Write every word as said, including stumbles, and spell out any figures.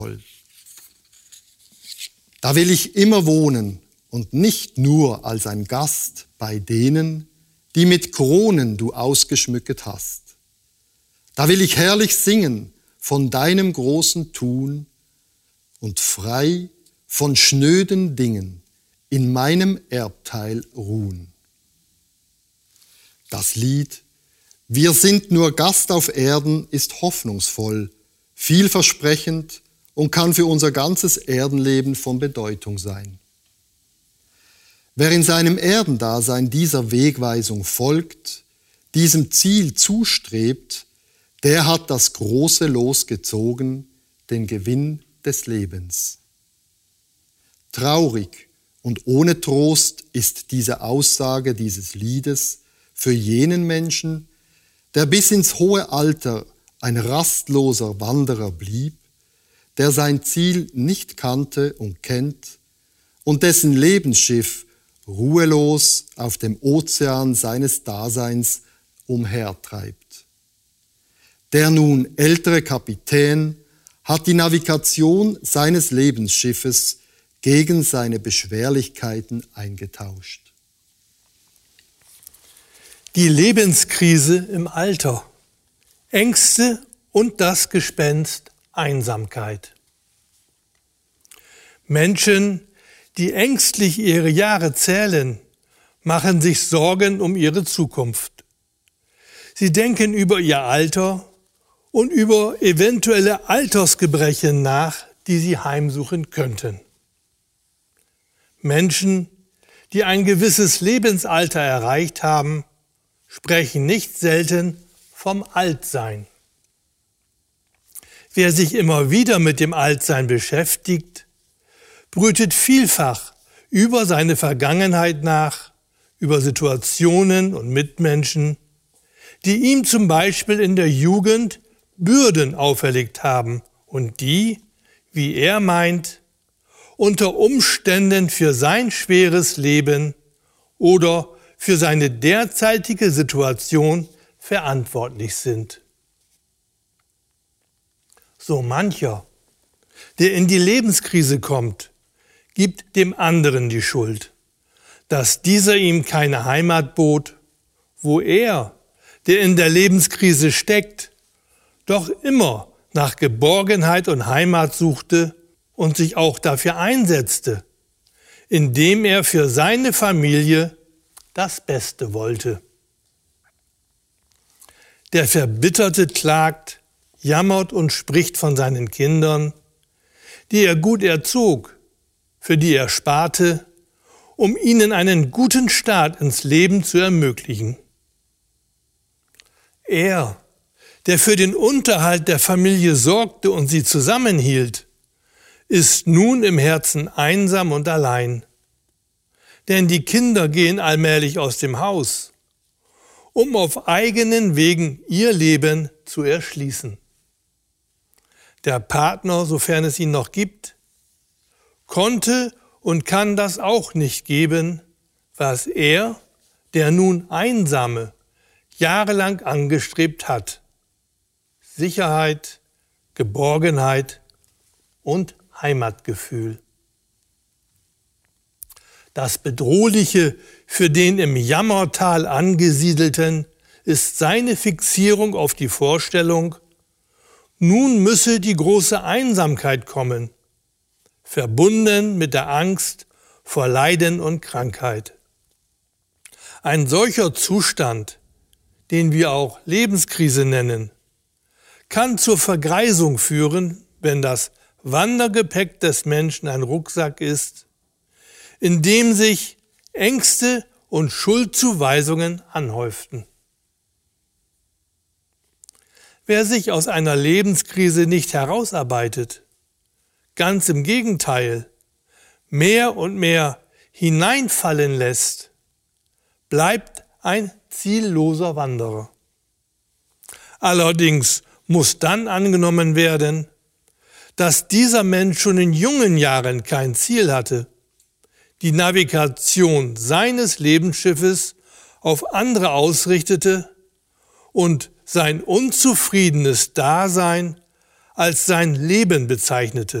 Da will ich immer wohnen und nicht nur als ein Gast bei denen, die mit Kronen du ausgeschmückt hast. Da will ich herrlich singen von deinem großen Tun und frei von schnöden Dingen in meinem Erbteil ruhen. Das Lied Wir sind nur Gast auf Erden ist hoffnungsvoll, vielversprechend und kann für unser ganzes Erdenleben von Bedeutung sein. Wer in seinem Erdendasein dieser Wegweisung folgt, diesem Ziel zustrebt, der hat das große Los gezogen, den Gewinn des Lebens. Traurig und ohne Trost ist diese Aussage dieses Liedes für jenen Menschen, der bis ins hohe Alter ein rastloser Wanderer blieb, der sein Ziel nicht kannte und kennt und dessen Lebensschiff ruhelos auf dem Ozean seines Daseins umhertreibt. Der nun ältere Kapitän hat die Navigation seines Lebensschiffes gegen seine Beschwerlichkeiten eingetauscht. Die Lebenskrise im Alter, Ängste und das Gespenst Einsamkeit. Menschen, die ängstlich ihre Jahre zählen, machen sich Sorgen um ihre Zukunft. Sie denken über ihr Alter und über eventuelle Altersgebrechen nach, die sie heimsuchen könnten. Menschen, die ein gewisses Lebensalter erreicht haben, sprechen nicht selten vom Altsein. Wer sich immer wieder mit dem Altsein beschäftigt, brütet vielfach über seine Vergangenheit nach, über Situationen und Mitmenschen, die ihm zum Beispiel in der Jugend Bürden auferlegt haben und die, wie er meint, unter Umständen für sein schweres Leben oder für seine derzeitige Situation verantwortlich sind. So mancher, der in die Lebenskrise kommt, gibt dem anderen die Schuld, dass dieser ihm keine Heimat bot, wo er, der in der Lebenskrise steckt, doch immer nach Geborgenheit und Heimat suchte und sich auch dafür einsetzte, indem er für seine Familie das Beste wollte. Der Verbitterte klagt, jammert und spricht von seinen Kindern, die er gut erzog, für die er sparte, um ihnen einen guten Start ins Leben zu ermöglichen. Er, der für den Unterhalt der Familie sorgte und sie zusammenhielt, ist nun im Herzen einsam und allein. Denn die Kinder gehen allmählich aus dem Haus, um auf eigenen Wegen ihr Leben zu erschließen. Der Partner, sofern es ihn noch gibt, konnte und kann das auch nicht geben, was er, der nun Einsame, jahrelang angestrebt hat. Sicherheit, Geborgenheit und Heimatgefühl. Das Bedrohliche für den im Jammertal Angesiedelten ist seine Fixierung auf die Vorstellung, nun müsse die große Einsamkeit kommen, verbunden mit der Angst vor Leiden und Krankheit. Ein solcher Zustand, den wir auch Lebenskrise nennen, kann zur Vergreisung führen, wenn das Wandergepäck des Menschen ein Rucksack ist, in dem sich Ängste und Schuldzuweisungen anhäuften. Wer sich aus einer Lebenskrise nicht herausarbeitet, ganz im Gegenteil, mehr und mehr hineinfallen lässt, bleibt ein zielloser Wanderer. Allerdings muss dann angenommen werden, dass dieser Mensch schon in jungen Jahren kein Ziel hatte, die Navigation seines Lebensschiffes auf andere ausrichtete und sein unzufriedenes Dasein als sein Leben bezeichnete.